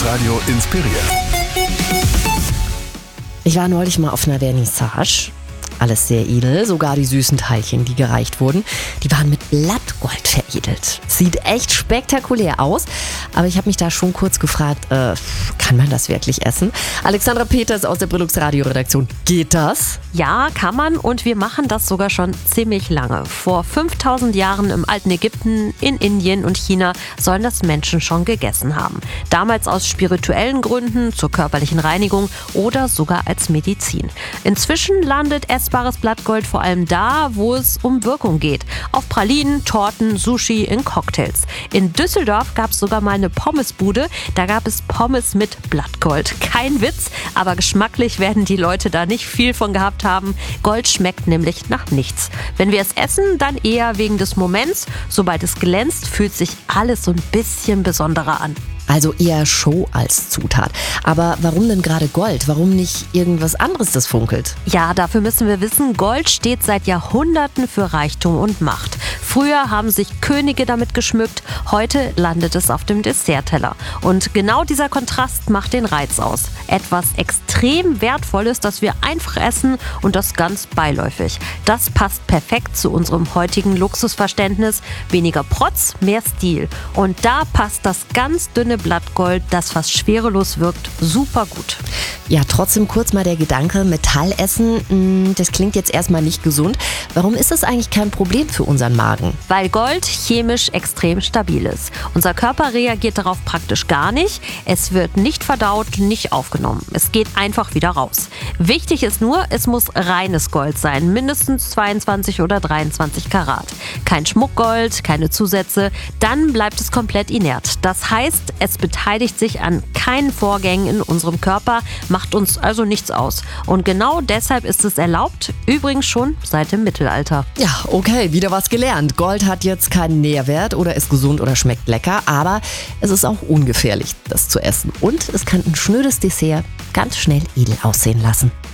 Plus-Radio inspiriert. Ich war neulich mal auf einer Vernissage. Alles sehr edel, sogar die süßen Teilchen, die gereicht wurden, die waren mit Blattgold veredelt. Sieht echt spektakulär aus, aber ich habe mich da schon kurz gefragt, kann man das wirklich essen? Alexandra Peters aus der Brillux Radio-Redaktion, geht das? Ja, kann man, und wir machen das sogar schon ziemlich lange. Vor 5000 Jahren im alten Ägypten, in Indien und China sollen das Menschen schon gegessen haben. Damals aus spirituellen Gründen, zur körperlichen Reinigung oder sogar als Medizin. Inzwischen landet essbares Blattgold vor allem da, wo es um Wirkung geht. Auf Pralinen, Torten, Sushi, in Cocktails. In Düsseldorf gab es sogar mal eine Pommesbude, da gab es Pommes mit Blattgold. Kein Witz, aber geschmacklich werden die Leute da nicht viel von gehabt haben. Gold schmeckt nämlich nach nichts. Wenn wir es essen, dann eher wegen des Moments. Sobald es glänzt, fühlt sich alles so ein bisschen besonderer an. Also eher Show als Zutat. Aber warum denn gerade Gold? Warum nicht irgendwas anderes, das funkelt? Ja, dafür müssen wir wissen, Gold steht seit Jahrhunderten für Reichtum und Macht. Früher haben sich Könige damit geschmückt, heute landet es auf dem Dessertteller. Und genau dieser Kontrast macht den Reiz aus. Etwas extrem Wertvolles, das wir einfach essen, und das ganz beiläufig. Das passt perfekt zu unserem heutigen Luxusverständnis. Weniger Protz, mehr Stil. Und da passt das ganz dünne Blattgold, das fast schwerelos wirkt, super gut. Ja, trotzdem kurz mal der Gedanke, Metall essen, das klingt jetzt erstmal nicht gesund. Warum ist das eigentlich kein Problem für unseren Magen? Weil Gold chemisch extrem stabil ist. Unser Körper reagiert darauf praktisch gar nicht. Es wird nicht verdaut, nicht aufgenommen. Es geht einfach wieder raus. Wichtig ist nur, es muss reines Gold sein, mindestens 22 oder 23 Karat. Kein Schmuckgold, keine Zusätze, dann bleibt es komplett inert. Das heißt, es beteiligt sich an keinen Vorgängen in unserem Körper, macht uns also nichts aus. Und genau deshalb ist es erlaubt, übrigens schon seit dem Mittelalter. Ja, okay, wieder was gelernt. Gold hat jetzt keinen Nährwert oder ist gesund oder schmeckt lecker, aber es ist auch ungefährlich, das zu essen. Und es kann ein schnödes Dessert ganz schnell edel aussehen lassen.